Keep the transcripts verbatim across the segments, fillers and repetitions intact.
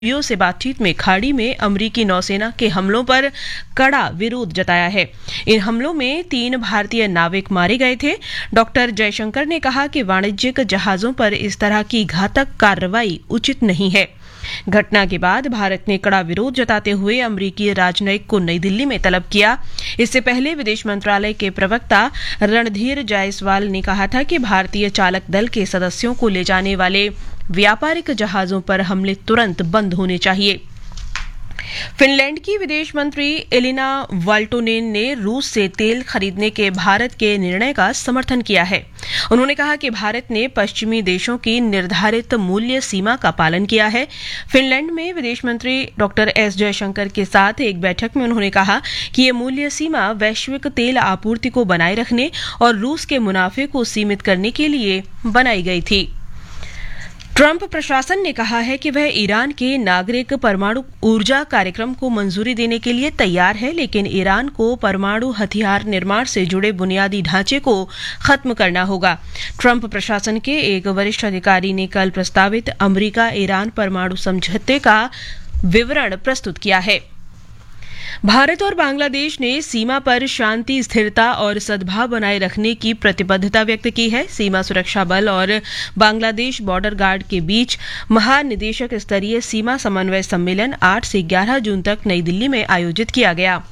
यो से बातचीत में खाड़ी में अमेरिकी नौसेना के हमलों पर कड़ा विरोध जताया है। इन हमलों में तीन भारतीय नाविक मारे गए थे। डॉक्टर जयशंकर ने कहा कि वाणिज्यिक जहाजों पर इस तरह की घातक कार्रवाई उचित नहीं है। घटना के बाद भारत ने कड़ा विरोध जताते हुए अमेरिकी राजनयिक को नई दिल्ली में तलब किया। इससे पहले विदेश मंत्रालय के प्रवक्ता रणधीर जायसवाल ने कहा था कि भारतीय चालक दल के सदस्यों को ले जाने वाले व्यापारिक जहाजों पर हमले तुरंत बंद होने चाहिए। फिनलैंड की विदेश मंत्री एलिना वाल्टोनेन ने रूस से तेल खरीदने के भारत के निर्णय का समर्थन किया है। उन्होंने कहा कि भारत ने पश्चिमी देशों की निर्धारित मूल्य सीमा का पालन किया है। फिनलैंड में विदेश मंत्री डॉक्टर एस जयशंकर के साथ एक बैठक में उन्होंने कहा कि ये मूल्य सीमा वैश्विक तेल आपूर्ति को बनाए रखने और रूस के मुनाफे को सीमित करने के लिए बनाई गई थी। ट्रंप प्रशासन ने कहा है कि वह ईरान के नागरिक परमाणु ऊर्जा कार्यक्रम को मंजूरी देने के लिए तैयार है, लेकिन ईरान को परमाणु हथियार निर्माण से जुड़े बुनियादी ढांचे को खत्म करना होगा। ट्रंप प्रशासन के एक वरिष्ठ अधिकारी ने कल प्रस्तावित अमेरिका ईरान परमाणु समझौते का विवरण प्रस्तुत किया है। भारत और बांग्लादेश ने सीमा पर शांति, स्थिरता और सद्भाव बनाए रखने की प्रतिबद्धता व्यक्त की है। सीमा सुरक्षा बल और बांग्लादेश बॉर्डर गार्ड के बीच महानिदेशक स्तरीय सीमा समन्वय सम्मेलन आठ से ग्यारह जून तक नई दिल्ली में आयोजित किया गया।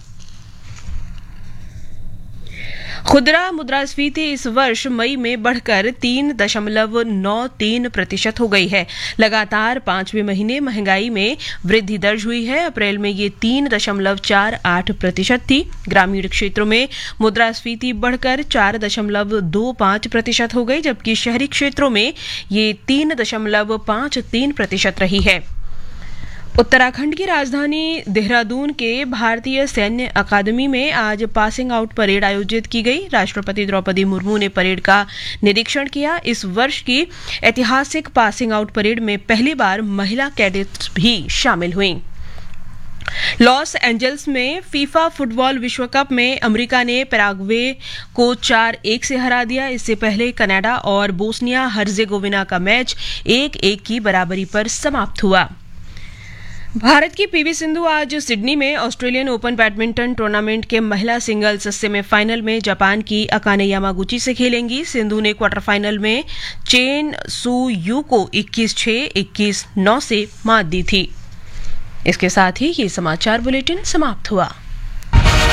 खुदरा मुद्रास्फीति इस वर्ष मई में बढ़कर तीन दशमलव नौ तीन प्रतिशत हो गई है। लगातार पांचवें महीने महंगाई में वृद्धि दर्ज हुई है। अप्रैल में ये तीन दशमलव चार आठ प्रतिशत थी। ग्रामीण क्षेत्रों में मुद्रास्फीति बढ़कर चार दशमलव दो पांच प्रतिशत हो गई, जबकि शहरी क्षेत्रों में ये तीन दशमलव पांच तीन प्रतिशत रही है। उत्तराखंड की राजधानी देहरादून के भारतीय सैन्य अकादमी में आज पासिंग आउट परेड आयोजित की गई। राष्ट्रपति द्रौपदी मुर्मू ने परेड का निरीक्षण किया। इस वर्ष की ऐतिहासिक पासिंग आउट परेड में पहली बार महिला कैडेट्स भी शामिल हुईं। लॉस एंजल्स में फीफा फुटबॉल विश्व कप में अमेरिका ने पैराग्वे को चार एक से हरा दिया। इससे पहले कनाडा और बोस्निया हर्जेगोविना का मैच एक एक की बराबरी पर समाप्त हुआ। भारत की पीवी सिंधु आज सिडनी में ऑस्ट्रेलियन ओपन बैडमिंटन टूर्नामेंट के महिला सिंगल्स सेमीफाइनल में जापान की अकाने यामागुची से खेलेंगी। सिंधु ने क्वार्टर फाइनल में चेन सू यू को इक्कीस छह, इक्कीस नौ से मात दी थी। इसके साथ ही ये समाचार बुलेटिन समाप्त हुआ।